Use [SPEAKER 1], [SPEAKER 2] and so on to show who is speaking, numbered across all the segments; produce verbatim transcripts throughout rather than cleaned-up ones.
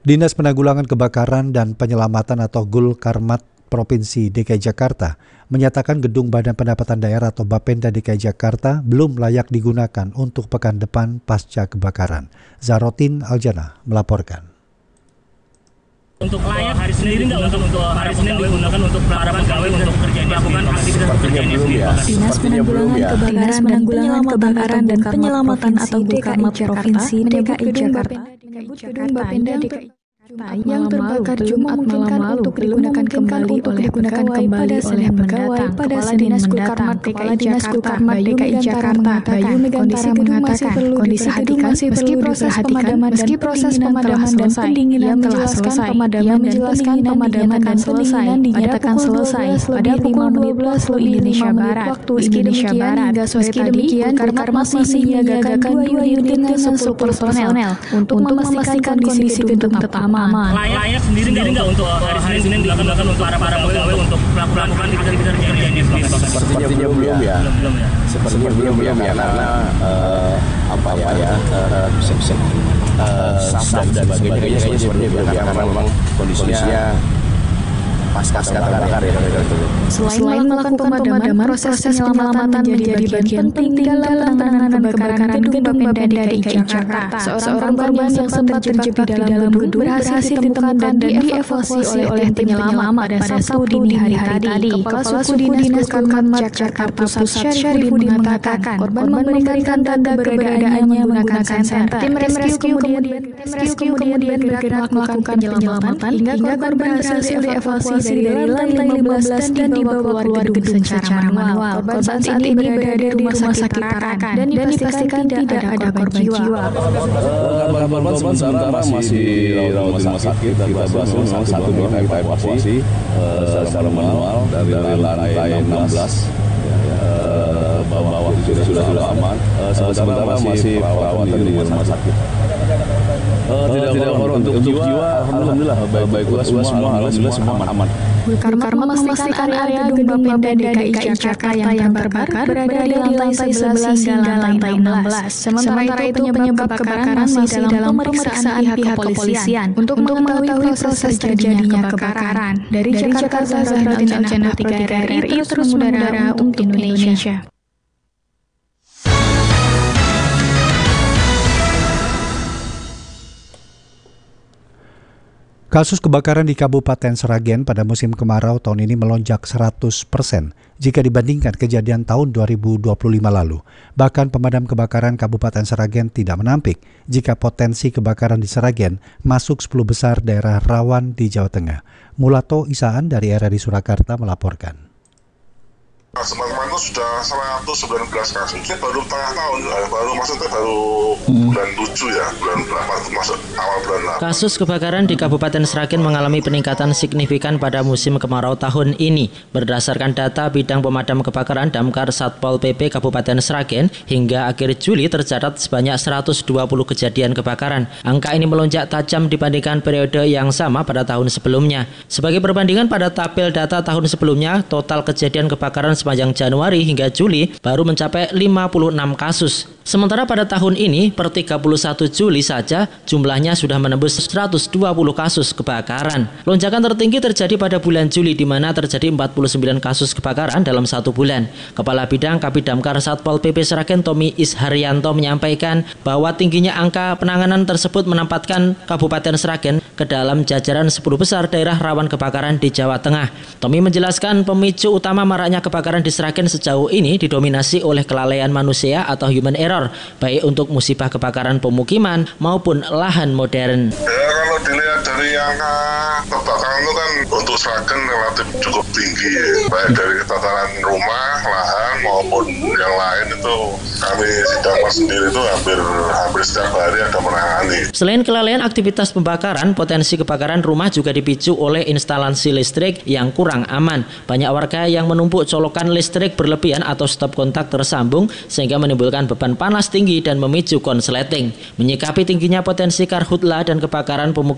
[SPEAKER 1] Dinas Penanggulangan Kebakaran dan Penyelamatan atau Gulkarmat Provinsi D K I Jakarta menyatakan gedung Badan Pendapatan Daerah atau Bapenda D K I Jakarta belum layak digunakan untuk pekan depan pasca kebakaran. Zarotin Aljana melaporkan.
[SPEAKER 2] Untuk layak hari sendiri nggak untuk untuk hari Senin digunakan untuk para pegawai untuk kerja melakukan aktivitas pekerjaan ini.
[SPEAKER 3] Dinas Penanggulangan Kebakaran dan Kebakaran dan Penyelamatan atau Gulkarmat Provinsi D K I Jakarta menyebut gedung Bapenda D K I yang terbakar Jumat malam lalu untuk digunakan kembali oleh digunakan kembali oleh pegawai pada Senin mendatang. Kepala Dinas Gulkarmat D K I Jakarta Bayu Megantara mengatakan kondisi gedung masih meski proses pemadaman meski proses pemadaman dan pendinginan telah selesai. Ia menjelaskan pemadaman dan selesai dinyatakan selesai pada pukul dua belas lebih Indonesia Barat waktu Indonesia Barat. Meski demikian Gulkarmat masih menyiagakan dua unit dengan sepuluh personel untuk memastikan kondisi gedung tetap aman.
[SPEAKER 2] Layak sendiri nggak untuk hari Senin dilakukan untuk para para pegawai untuk melakukan aktivitas pekerjaan ini.
[SPEAKER 4] Sepertinya belum ya. Sepertinya belum ya karena apa ya bisa-bisa staff dan sebagainya kayaknya sepertinya belum ya karena memang kondisinya pasca terbakar ya.
[SPEAKER 3] Selain melakukan pemadaman, proses penyelamatan menjadi bagian penting dalam penanganan kebakaran gedung Bapenda D K I Jakarta. Seorang korban yang sempat terjebak di dalam gedung berhasil ditemukan dan dievakuasi oleh tim penyelamat pada Sabtu dini hari tadi. Kepala Suku Dinas Gulkarmat Jakarta Pusat Syarifudin mengatakan korban memberikan tanda keberadaannya menggunakan senter. Tim rescue kemudian kemudian bergerak melakukan penyelamatan hingga korban berhasil dievakuasi dari lantai lima belas dan dibawa keluar gedung secara manual. Korban saat ini berada di rumah sakit Tarakan dan dipastikan tidak ada korban jiwa.
[SPEAKER 4] Korban sementara masih di rumah sakit dan kita berhasil satu dua kita evakuasi secara manual dari lantai enam belas bawah sudah sudah aman. Sementara masih perawatan di rumah sakit. Uh, tidak tidak untuk, untuk jiwa, alhamdulillah baik baik semua, alhamdulillah semua aman.
[SPEAKER 3] Gulkarmat memastikan area gedung Bapenda D K I Jakarta yang terbakar berada di lantai sebelas hingga lantai enam belas. Sementara itu penyebab kebakaran masih dalam pemeriksaan pihak kepolisian untuk mengetahui proses terjadinya kebakaran. Dari Jakarta, Zahratin Aljana tiga R R I terus mengudara untuk Indonesia.
[SPEAKER 1] Kasus kebakaran di Kabupaten Sragen pada musim kemarau tahun ini melonjak seratus persen jika dibandingkan kejadian tahun dua ribu dua puluh lima lalu. Bahkan pemadam kebakaran Kabupaten Sragen tidak menampik jika potensi kebakaran di Sragen masuk sepuluh besar daerah rawan di Jawa Tengah. Mulato Isaan dari R R I Surakarta melaporkan.
[SPEAKER 5] Kemarin itu sudah seratus sembilan belas kasus. Ini baru tengah tahun, baru maksudnya baru bulan tujuh ya, bulan delapan masuk awal bulan delapan.
[SPEAKER 6] Kasus kebakaran di Kabupaten Sragen mengalami peningkatan signifikan pada musim kemarau tahun ini. Berdasarkan data Bidang Pemadam Kebakaran Damkar Satpol P P Kabupaten Sragen, hingga akhir Juli tercatat sebanyak seratus dua puluh kejadian kebakaran. Angka ini melonjak tajam dibandingkan periode yang sama pada tahun sebelumnya. Sebagai perbandingan pada tabel data tahun sebelumnya, total kejadian kebakaran sepanjang Januari hingga Juli baru mencapai lima puluh enam kasus. Sementara pada tahun ini per tiga puluh satu Juli saja jumlahnya sudah menembus seratus dua puluh kasus kebakaran. Lonjakan tertinggi terjadi pada bulan Juli di mana terjadi empat puluh sembilan kasus kebakaran dalam satu bulan. Kepala Bidang Kabidamkar Satpol P P Sragen Tommy Isharyanto menyampaikan bahwa tingginya angka penanganan tersebut menempatkan Kabupaten Sragen ke dalam jajaran sepuluh besar daerah rawan kebakaran di Jawa Tengah. Tommy menjelaskan pemicu utama maraknya kebakaran di Sragen sejauh ini didominasi oleh kelalaian manusia atau human error, baik untuk musibah kebakaran pemukiman maupun lahan modern.
[SPEAKER 5] Ya, kalau dilihat dari angka kebakaran itu kan untuk Sragen relatif cukup tinggi ya. Baik dari tataran rumah, lahan maupun yang lain itu kami Sidangmas sendiri itu hampir hampir setiap hari ada menangani.
[SPEAKER 6] Selain kelalaian aktivitas pembakaran, potensi kebakaran rumah juga dipicu oleh instalasi listrik yang kurang aman. Banyak warga yang menumpuk colokan listrik berlebihan atau stop kontak tersambung sehingga menimbulkan beban panas tinggi dan memicu konsleting. Menyikapi tingginya potensi karhutla dan kebakaran pemukiman di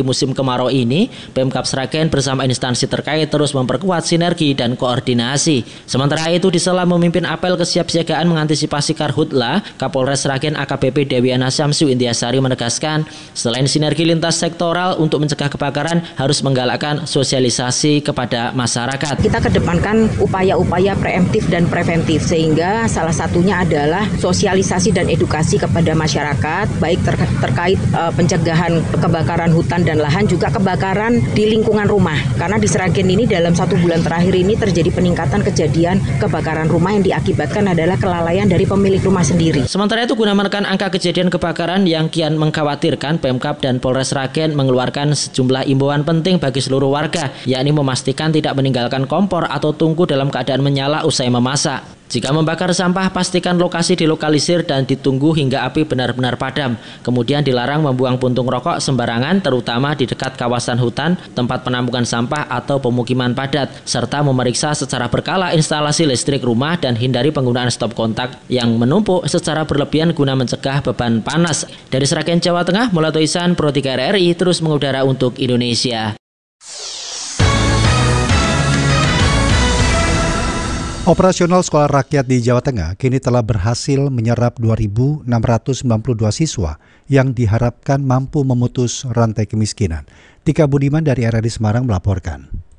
[SPEAKER 6] musim kemarau ini, Pemkab Sragen bersama instansi terkait terus memperkuat sinergi dan koordinasi. Sementara itu, di sela memimpin apel kesiapsiagaan mengantisipasi karhutla, Kapolres Sragen A K B P Dewiana Syamsu Indiasari menegaskan, selain sinergi lintas sektoral untuk mencegah kebakaran, harus menggalakkan sosialisasi kepada masyarakat.
[SPEAKER 7] Kita kedepankan upaya-upaya preemptif dan preventif, sehingga salah satunya adalah sosialisasi dan edukasi kepada masyarakat, baik ter terkait uh, pencegahan kebakaran hutan dan lahan, juga kebakaran di lingkungan rumah. Karena di Sragen ini dalam satu bulan terakhir ini terjadi peningkatan kejadian kebakaran rumah yang diakibatkan adalah kelalaian dari pemilik rumah sendiri.
[SPEAKER 6] Sementara itu, guna menekan angka kejadian kebakaran yang kian mengkhawatirkan, Pemkab dan Polres Sragen mengeluarkan sejumlah imbauan penting bagi seluruh warga, yakni memastikan tidak meninggalkan kompor atau tungku dalam keadaan menyala usai memasak. Jika membakar sampah, pastikan lokasi dilokalisir dan ditunggu hingga api benar-benar padam. Kemudian dilarang membuang puntung rokok sembarangan, terutama di dekat kawasan hutan, tempat penampungan sampah atau pemukiman padat, serta memeriksa secara berkala instalasi listrik rumah dan hindari penggunaan stop kontak yang menumpuk secara berlebihan guna mencegah beban panas. Dari Sragen, Jawa Tengah, Mulyato Ihsan, Pro tiga R R I, terus mengudara untuk Indonesia.
[SPEAKER 1] Operasional Sekolah Rakyat di Jawa Tengah kini telah berhasil menyerap dua ribu enam ratus sembilan puluh dua siswa yang diharapkan mampu memutus rantai kemiskinan. Tika Budiman dari R R I Semarang melaporkan.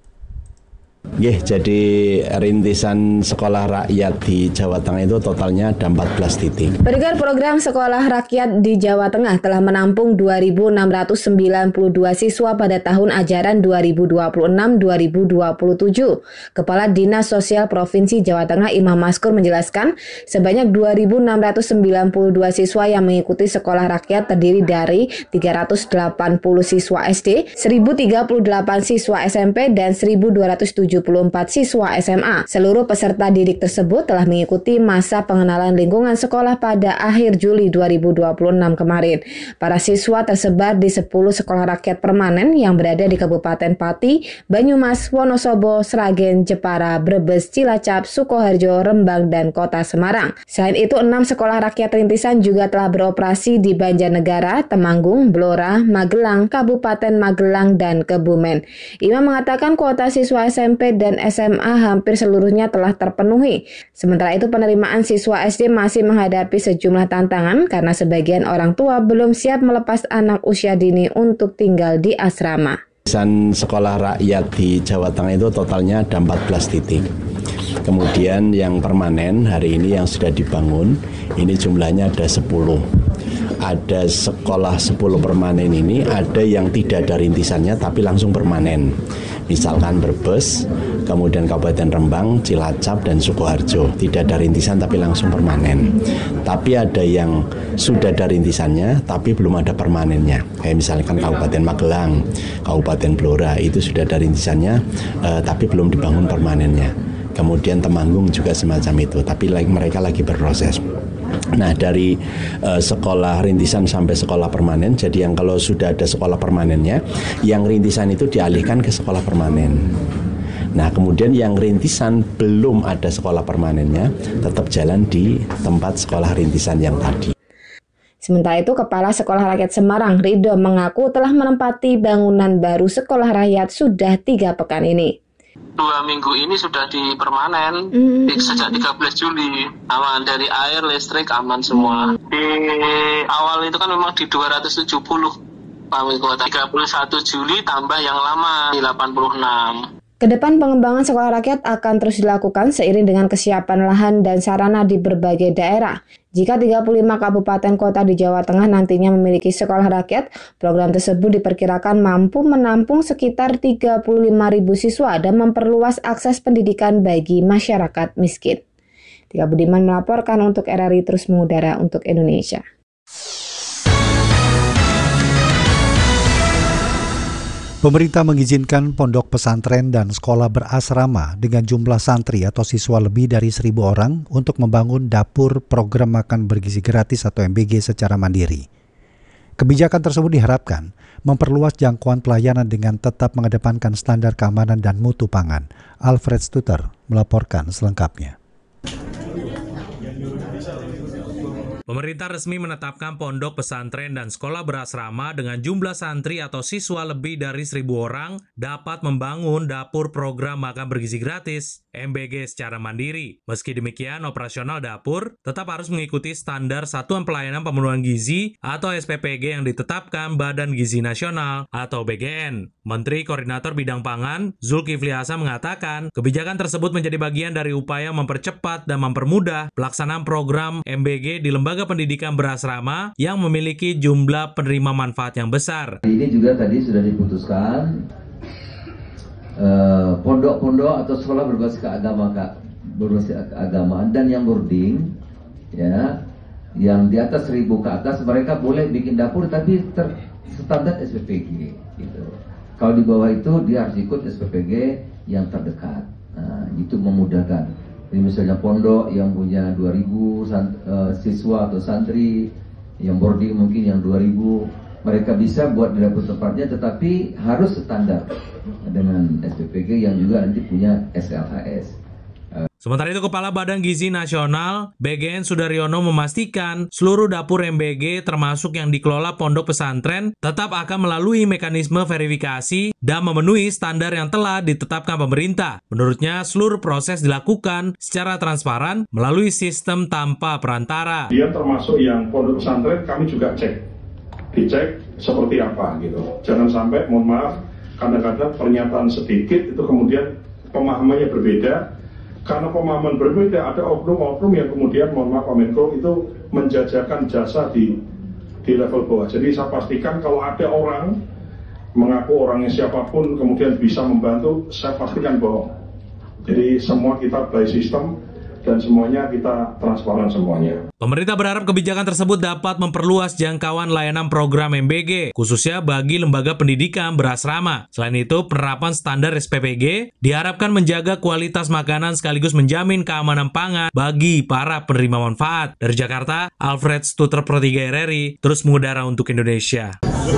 [SPEAKER 4] Nggih, jadi rintisan sekolah rakyat di Jawa Tengah itu totalnya ada empat belas titik.
[SPEAKER 8] Berikut program sekolah rakyat di Jawa Tengah telah menampung dua ribu enam ratus sembilan puluh dua siswa pada tahun ajaran dua ribu dua puluh enam dua ribu dua puluh tujuh. Kepala Dinas Sosial Provinsi Jawa Tengah Imam Maskur menjelaskan, sebanyak dua ribu enam ratus sembilan puluh dua siswa yang mengikuti sekolah rakyat terdiri dari tiga ratus delapan puluh siswa S D, seribu tiga puluh delapan siswa S M P, dan seribu dua ratus tujuh puluh empat siswa S M A. Seluruh peserta didik tersebut telah mengikuti masa pengenalan lingkungan sekolah pada akhir Juli dua ribu dua puluh enam kemarin. Para siswa tersebar di sepuluh sekolah rakyat permanen yang berada di Kabupaten Pati, Banyumas, Wonosobo, Sragen, Jepara, Brebes, Cilacap, Sukoharjo, Rembang, dan Kota Semarang. Selain itu, enam sekolah rakyat rintisan juga telah beroperasi di Banjarnegara, Temanggung, Blora, Magelang, Kabupaten Magelang, dan Kebumen. Imam mengatakan kuota siswa S M P dan S M A hampir seluruhnya telah terpenuhi. Sementara itu, penerimaan siswa S D masih menghadapi sejumlah tantangan karena sebagian orang tua belum siap melepas anak usia dini untuk tinggal di asrama.
[SPEAKER 4] Sekolah rakyat di Jawa Tengah itu totalnya ada empat belas titik. Kemudian yang permanen hari ini yang sudah dibangun, ini jumlahnya ada sepuluh. Ada sekolah sepuluh permanen ini, ada yang tidak ada rintisannya tapi langsung permanen. Misalkan Brebes, kemudian Kabupaten Rembang, Cilacap, dan Sukoharjo. Tidak ada rintisan tapi langsung permanen. Tapi ada yang sudah ada rintisannya tapi belum ada permanennya. Kayak misalkan Kabupaten Magelang, Kabupaten Blora, itu sudah ada rintisannya eh, tapi belum dibangun permanennya. Kemudian Temanggung juga semacam itu, tapi mereka lagi berproses. Nah, dari uh, sekolah rintisan sampai sekolah permanen, jadi yang kalau sudah ada sekolah permanennya, yang rintisan itu dialihkan ke sekolah permanen. Nah, kemudian yang rintisan belum ada sekolah permanennya, tetap jalan di tempat sekolah rintisan yang tadi.
[SPEAKER 8] Sementara itu, Kepala Sekolah Rakyat Semarang, Ridho, mengaku telah menempati bangunan baru sekolah rakyat sudah tiga pekan ini.
[SPEAKER 9] Dua minggu ini sudah di permanen, mm. sejak tiga belas Juli, aman dari air, listrik, aman semua. Mm. Di awal itu kan memang di dua ratus tujuh puluh kami kuota, tiga puluh satu Juli tambah yang lama di delapan puluh enam.
[SPEAKER 8] Kedepan pengembangan sekolah rakyat akan terus dilakukan seiring dengan kesiapan lahan dan sarana di berbagai daerah. Jika tiga puluh lima kabupaten kota di Jawa Tengah nantinya memiliki sekolah rakyat, program tersebut diperkirakan mampu menampung sekitar tiga puluh lima ribu siswa dan memperluas akses pendidikan bagi masyarakat miskin. Tika Budiman melaporkan untuk R R I Terus Mengudara untuk Indonesia.
[SPEAKER 1] Pemerintah mengizinkan pondok pesantren dan sekolah berasrama dengan jumlah santri atau siswa lebih dari seribu orang untuk membangun dapur program makan bergizi gratis atau M B G secara mandiri. Kebijakan tersebut diharapkan memperluas jangkauan pelayanan dengan tetap mengedepankan standar keamanan dan mutu pangan. Alfred Stuter melaporkan selengkapnya.
[SPEAKER 10] Pemerintah resmi menetapkan pondok pesantren dan sekolah berasrama dengan jumlah santri atau siswa lebih dari seribu orang dapat membangun dapur program makan bergizi gratis M B G secara mandiri. Meski demikian, operasional dapur tetap harus mengikuti standar Satuan Pelayanan Pemenuhan Gizi atau S P P G yang ditetapkan Badan Gizi Nasional atau B G N. Menteri Koordinator Bidang Pangan, Zulkifli Hasan mengatakan, kebijakan tersebut menjadi bagian dari upaya mempercepat dan mempermudah pelaksanaan program M B G di lembaga pendidikan berasrama yang memiliki jumlah penerima manfaat yang besar.
[SPEAKER 11] Ini juga tadi sudah diputuskan eh, pondok-pondok atau sekolah berbasis keagama, berbasis keagamaan dan yang boarding, ya, yang di atas seribu ke atas mereka boleh bikin dapur tapi ter, standar S P P G. Gitu. Kalau di bawah itu dia harus ikut S P P G yang terdekat. Nah, itu memudahkan. Ini misalnya pondok yang punya dua ribu uh, siswa atau santri, yang boarding mungkin yang dua ribu, mereka bisa buat di dapur tempatnya tetapi harus standar dengan S P P G yang juga nanti punya S L H S.
[SPEAKER 10] Sementara itu, Kepala Badan Gizi Nasional B G N Sudaryono memastikan seluruh dapur M B G termasuk yang dikelola pondok pesantren tetap akan melalui mekanisme verifikasi dan memenuhi standar yang telah ditetapkan pemerintah. Menurutnya, seluruh proses dilakukan secara transparan melalui sistem tanpa perantara.
[SPEAKER 12] Dia termasuk yang pondok pesantren kami juga cek, dicek seperti apa gitu. Jangan sampai, mohon maaf, kadang-kadang pernyataan sedikit itu kemudian pemahamannya berbeda. Karena pemahaman berbeda, ada oknum-oknum yang kemudian, mohon maaf Pak Menko, itu menjajakan jasa di di level bawah. Jadi saya pastikan kalau ada orang mengaku orangnya siapapun kemudian bisa membantu, saya pastikan bohong. Jadi semua kita by system dan semuanya kita transparan semuanya.
[SPEAKER 10] Pemerintah berharap kebijakan tersebut dapat memperluas jangkauan layanan program M B G, khususnya bagi lembaga pendidikan berasrama. Selain itu, penerapan standar S P P G diharapkan menjaga kualitas makanan sekaligus menjamin keamanan pangan bagi para penerima manfaat. Dari Jakarta, Alfred Stuter Pro tiga R R I, terus mengudara untuk Indonesia.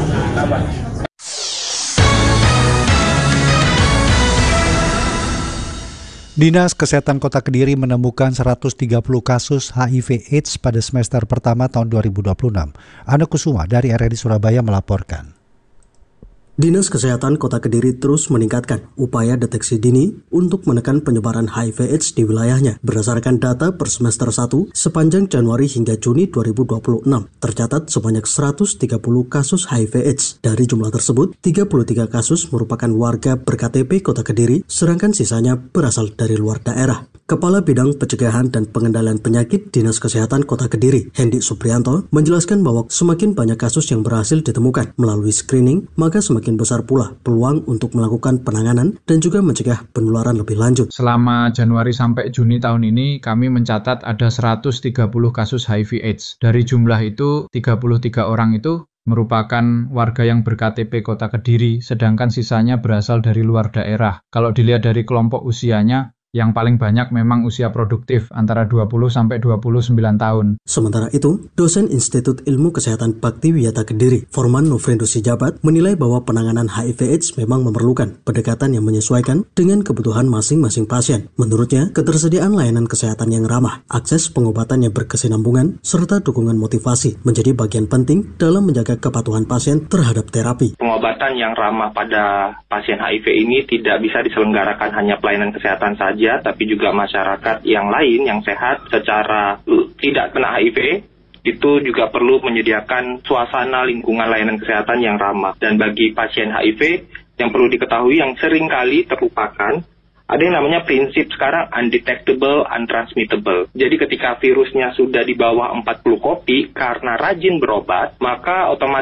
[SPEAKER 1] Dinas Kesehatan Kota Kediri menemukan seratus tiga puluh kasus H I V AIDS pada semester pertama tahun dua ribu dua puluh enam. Ana Kusuma dari R R I Surabaya melaporkan.
[SPEAKER 13] Dinas Kesehatan Kota Kediri terus meningkatkan upaya deteksi dini untuk menekan penyebaran H I V AIDS di wilayahnya. Berdasarkan data per semester satu, sepanjang Januari hingga Juni dua ribu dua puluh enam, tercatat sebanyak seratus tiga puluh kasus H I V AIDS. Dari jumlah tersebut, tiga puluh tiga kasus merupakan warga ber-K T P Kota Kediri, sedangkan sisanya berasal dari luar daerah. Kepala Bidang Pencegahan dan Pengendalian Penyakit Dinas Kesehatan Kota Kediri, Hendi Suprianto, menjelaskan bahwa semakin banyak kasus yang berhasil ditemukan melalui screening, maka semakin besar pula peluang untuk melakukan penanganan dan juga mencegah penularan lebih lanjut.
[SPEAKER 14] Selama Januari sampai Juni tahun ini, kami mencatat ada seratus tiga puluh kasus H I V AIDS. Dari jumlah itu, tiga puluh tiga orang itu merupakan warga yang ber-K T P Kota Kediri, sedangkan sisanya berasal dari luar daerah. Kalau dilihat dari kelompok usianya, yang paling banyak memang usia produktif antara dua puluh sampai dua puluh sembilan tahun.
[SPEAKER 13] Sementara itu, dosen Institut Ilmu Kesehatan Bakti Wiyata Kediri, Forman Nofrendo Sijabat, menilai bahwa penanganan H I V AIDS memang memerlukan pendekatan yang menyesuaikan dengan kebutuhan masing-masing pasien. Menurutnya, ketersediaan layanan kesehatan yang ramah, akses pengobatan yang berkesinambungan, serta dukungan motivasi menjadi bagian penting dalam menjaga kepatuhan pasien terhadap terapi.
[SPEAKER 15] Pengobatan yang ramah pada pasien H I V ini tidak bisa diselenggarakan hanya pelayanan kesehatan saja, tapi juga masyarakat yang lain yang sehat secara tidak kena H I V itu juga perlu menyediakan suasana lingkungan layanan kesehatan yang ramah. Dan bagi pasien H I V yang perlu diketahui yang sering kali terlupakan, ada yang namanya prinsip sekarang undetectable, untransmittable. Jadi ketika virusnya sudah di bawah empat puluh kopi karena rajin berobat, maka otomatis